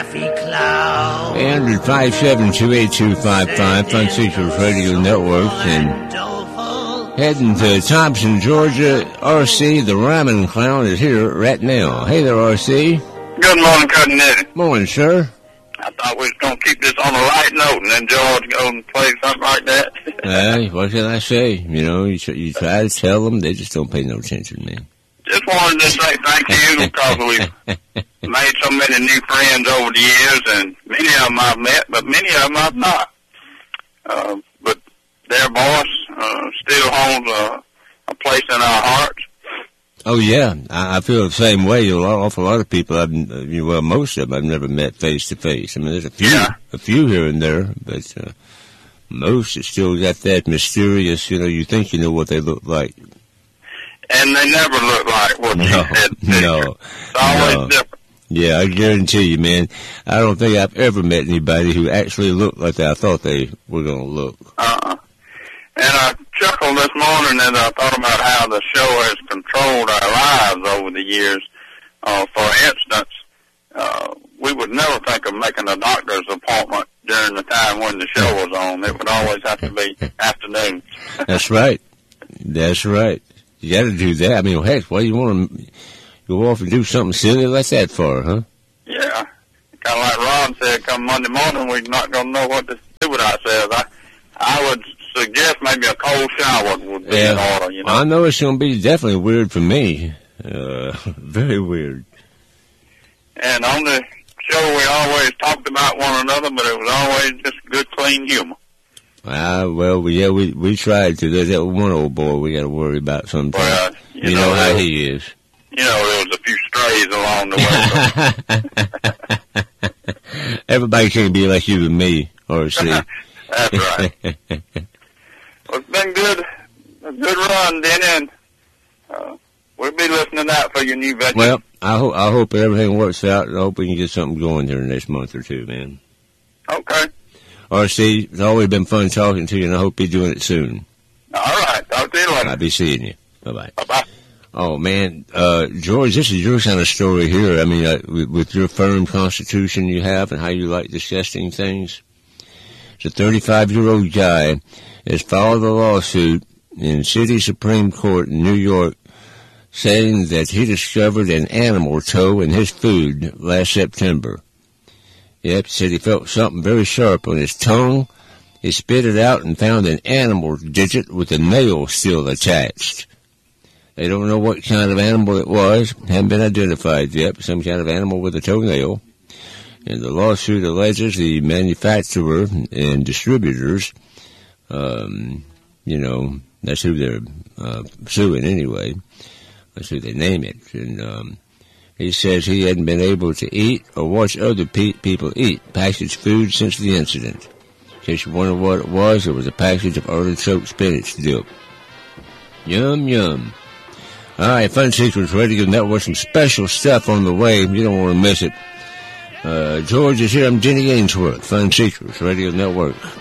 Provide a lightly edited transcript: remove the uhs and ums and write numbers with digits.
And 5728255, Fun Seekers Radio Network, and heading to Thompson, Georgia. RC, the Rhyming Clown, is here right now. Hey there, RC. Good morning, Cousin Eddie. Morning, sir. I thought we was going to keep this on a light note and then George go and play something like that. What can I say? You know, you try to tell them, they just don't pay no attention, man. Just wanted to say thank you because we've made so many new friends over the years, and many of them I've met, but many of them I've not. But their voice still holds a place in our hearts. Oh, yeah. I feel the same way. An awful lot of people, most of them I've never met face-to-face. I mean, there's a few here and there, but most have still got that mysterious, you think you know what they look like. And they never look like what you said. No. It's always different. Yeah, I guarantee you, man. I don't think I've ever met anybody who actually looked like I thought they were going to look. And I chuckled this morning as I thought about how the show has controlled our lives over the years. For instance, we would never think of making a doctor's appointment during the time when the show was on. It would always have to be afternoons. That's right. That's right. You got to do that. I mean, heck, why do you want to go off and do something silly like that for, huh? Yeah. Kind of like Ron said, come Monday morning, we're not going to know what to do with ourselves. I would suggest maybe a cold shower would be in order, I know it's going to be definitely weird for me. Very weird. And on the show, we always talked about one another, but it was always just good, clean humor. We tried to. There's that one old boy we got to worry about sometimes. Well, you know how he is. There was a few strays along the way. Everybody can't be like you and me, or see. That's right. Well, it's been good. A good run, Denny, and we'll be listening out for your new venture. Well, I hope everything works out, and I hope we can get something going here in the next month or two, man. Okay. RC, it's always been fun talking to you, and I hope you're doing it soon. All right. Talk to you later. I'll be seeing you. Bye-bye. Bye-bye. Oh, man. George, this is your kind of story here. I mean, with your firm constitution you have and how you like discussing things. It's a 35-year-old guy has filed a lawsuit in City Supreme Court in New York saying that he discovered an animal toe in his food last September. Yep, he said he felt something very sharp on his tongue. He spit it out and found an animal digit with a nail still attached. They don't know what kind of animal it was. Hasn't been identified yet, but some kind of animal with a toenail. And the lawsuit alleges the manufacturer and distributors, that's who they're suing anyway. That's who they name it. And he says he hadn't been able to eat or watch other people eat packaged food since the incident. In case you wonder what it was a package of artichoke spinach dip. Yum, yum. All right, Fun Secrets Radio Network, some special stuff on the way. You don't want to miss it. George is here. I'm Jenny Ainsworth, Fun Secrets Radio Network.